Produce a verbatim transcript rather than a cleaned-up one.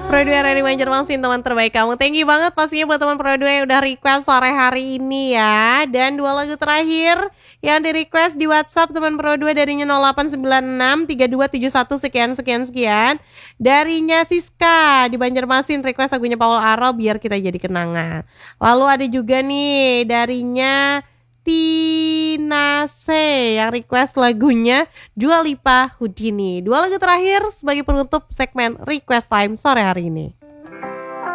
Pro dua dari Banjarmasin, teman terbaik kamu. Thank you banget pastinya buat teman Pro dua yang udah request sore hari ini ya. Dan dua lagu terakhir yang di request di WhatsApp teman Pro dua darinya nol delapan sembilan enam tiga dua tujuh satu sekian sekian sekian. Darinya Siska di Banjarmasin request lagunya Paul Aro biar kita jadi kenangan. Lalu ada juga nih darinya Tina C yang request lagunya Dua Lipa Houdini. Dua lagu terakhir sebagai penutup segmen Request Time sore hari ini.